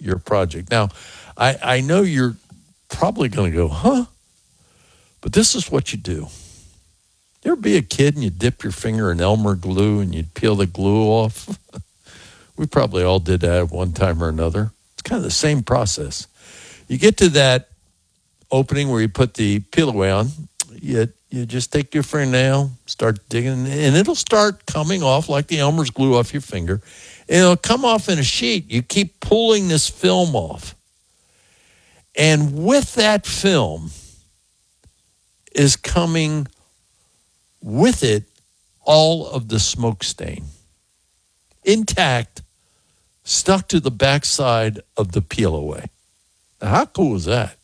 your project. Now, I know you're probably going to go, huh? But this is what you do. You ever be a kid and you dip your finger in Elmer glue and you'd peel the glue off? We probably all did that at one time or another. It's kind of the same process. You get to that opening where you put the peel away on. You just take your fingernail, start digging, and it'll start coming off like the Elmer's glue off your finger. And it'll come off in a sheet. You keep pulling this film off. And with that film is coming with it all of the smoke stain. Intact, stuck to the backside of the peel away. Now, how cool is that?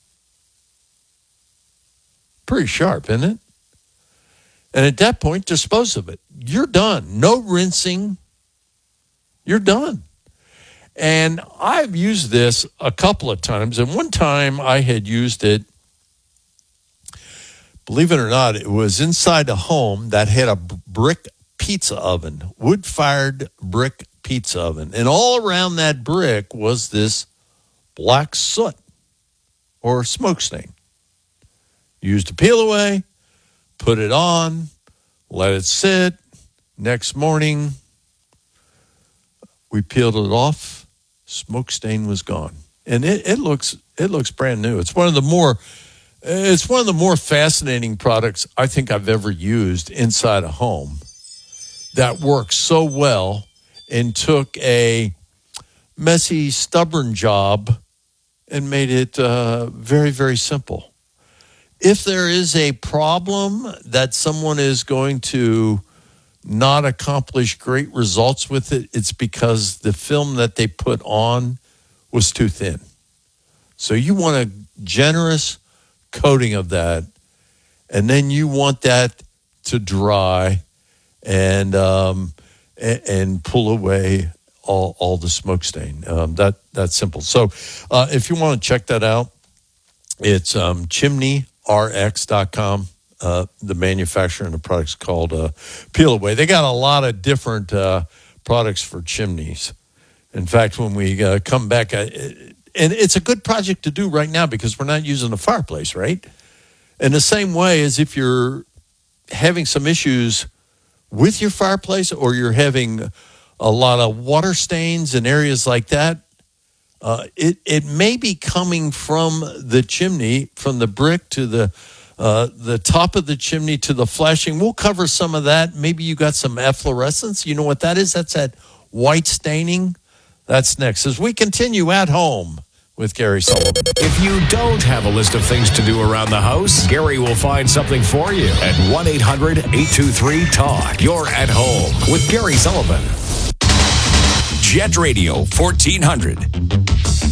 Pretty sharp, isn't it? And at that point, dispose of it. You're done. No rinsing. You're done. And I've used this a couple of times. And one time I had used it, believe it or not, it was inside a home that had a brick pizza oven, wood-fired brick pizza oven. And all around that brick was this black soot or smoke stain. Used a peel away, put it on, let it sit. Next morning, we peeled it off. Smoke stain was gone, and it looks brand new. It's one of the more fascinating products I think I've ever used inside a home that works so well and took a messy, stubborn job and made it very, very simple. If there is a problem that someone is going to not accomplish great results with it, it's because the film that they put on was too thin. So you want a generous coating of that, and then you want that to dry and pull away all the smoke stain. That's simple. So if you want to check that out, it's chimneyrx.com. The manufacturer and the product's called Peel Away. They got a lot of different products for chimneys. In fact, when we come back, and it's a good project to do right now because we're not using a fireplace, right? In the same way as if you're having some issues with your fireplace or you're having a lot of water stains and areas like that, it may be coming from the chimney, from the brick to the top of the chimney to the flashing. We'll cover some of that. Maybe you got some efflorescence. You know what that is? That's that white staining. That's next as we continue At Home with Gary Sullivan. If you don't have a list of things to do around the house, Gary will find something for you at 1-800-823-TALK. You're At Home with Gary Sullivan. Jet Radio 1400.